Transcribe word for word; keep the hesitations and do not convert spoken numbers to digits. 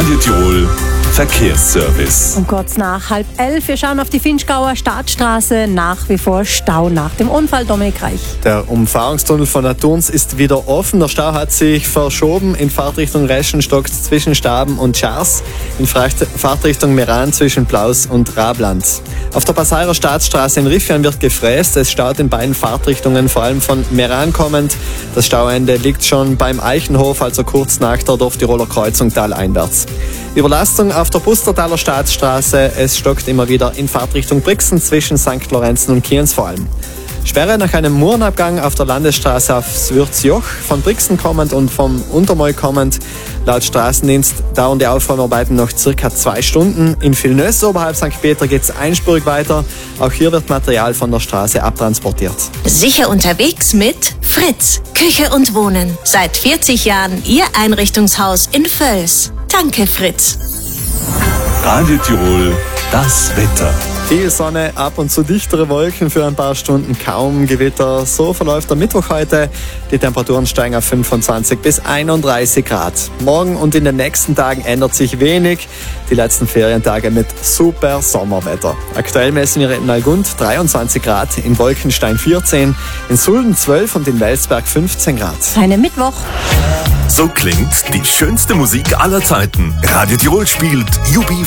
Radio Tirol Verkehrsservice. Um kurz nach halb elf, wir schauen auf die Finchgauer Staatsstraße, nach wie vor Stau nach dem Unfall. Dominik Reich. Der Umfahrungstunnel von der Thurns ist wieder offen. Der Stau hat sich verschoben in Fahrtrichtung Reschenstock zwischen Staben und Schars, in Fahrtrichtung Meran zwischen Plaus und Rabland. Auf der Passairer Staatsstraße in Riffian wird gefräst. Es staut in beiden Fahrtrichtungen, vor allem von Meran kommend. Das Stauende liegt schon beim Eichenhof, also kurz nach der Dorftiroler Kreuzung taleinwärts. Überlastung auf der Pustertaler Staatsstraße. Es stockt immer wieder in Fahrtrichtung Brixen zwischen Sankt Lorenzen und Kienz vor allem. Sperre nach einem Murenabgang auf der Landesstraße aufs Würzjoch, von Brixen kommend und vom Untermoy kommend. Laut Straßendienst dauern die Aufräumarbeiten noch circa zwei Stunden. In Villeneuve oberhalb Sankt Peter geht es einspurig weiter. Auch hier wird Material von der Straße abtransportiert. Sicher unterwegs mit Fritz, Küche und Wohnen. Seit vierzig Jahren Ihr Einrichtungshaus in Völs. Danke, Fritz. Radio Tirol, das Wetter. Viel Sonne, ab und zu dichtere Wolken für ein paar Stunden, kaum Gewitter. So verläuft der Mittwoch heute. Die Temperaturen steigen auf fünfundzwanzig bis einunddreißig Grad. Morgen und in den nächsten Tagen ändert sich wenig. Die letzten Ferientage mit super Sommerwetter. Aktuell messen wir in Nalgund dreiundzwanzig Grad, in Wolkenstein vierzehn, in Sulden zwölf und in Welsberg fünfzehn Grad. Einen Mittwoch. So klingt die schönste Musik aller Zeiten. Radio Tirol spielt Jubi